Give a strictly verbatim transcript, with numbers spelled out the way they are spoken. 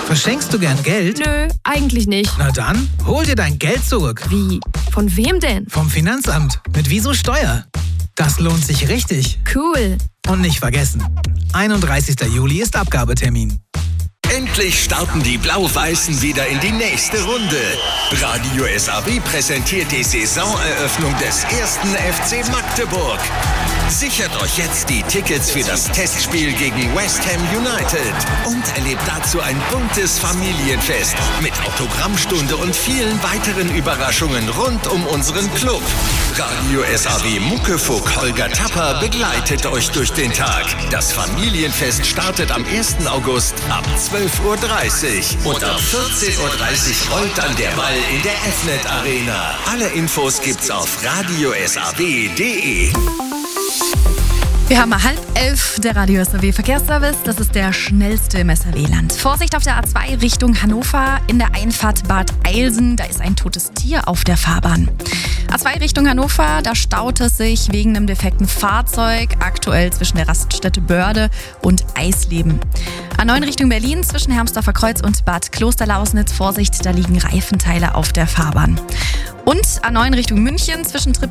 Verschenkst du gern Geld? Nö, eigentlich nicht. Na dann, hol dir dein Geld zurück. Wie? Von wem denn? Vom Finanzamt. Mit Wieso Steuer. Das lohnt sich richtig. Cool. Und nicht vergessen, einunddreißigster Juli ist Abgabetermin. Endlich starten die Blau-Weißen wieder in die nächste Runde. Radio S A B präsentiert die Saisoneröffnung des ersten F C Magdeburg. Sichert euch jetzt die Tickets für das Testspiel gegen West Ham United und erlebt dazu ein buntes Familienfest mit Autogrammstunde und vielen weiteren Überraschungen rund um unseren Club. Radio S A B Muckefuck Holger Tapper begleitet euch durch den Tag. Das Familienfest startet am ersten August ab zwölf Uhr dreißig und ab vierzehn Uhr dreißig rollt dann der Ball in der F N E T Arena. Alle Infos gibt's auf radio s a b punkt d e. Wir haben halb elf, der Radio S A W Verkehrsservice. Das ist der schnellste im S A W-Land. Vorsicht auf der A zwei Richtung Hannover. In der Einfahrt Bad Eilsen, da ist ein totes Tier auf der Fahrbahn. A zwei Richtung Hannover, da staut es sich wegen einem defekten Fahrzeug. Aktuell zwischen der Raststätte Börde und Eisleben. A neun Richtung Berlin zwischen Hermsdorfer Kreuz und Bad Klosterlausnitz. Vorsicht, da liegen Reifenteile auf der Fahrbahn. Und A neun Richtung München zwischen Tripp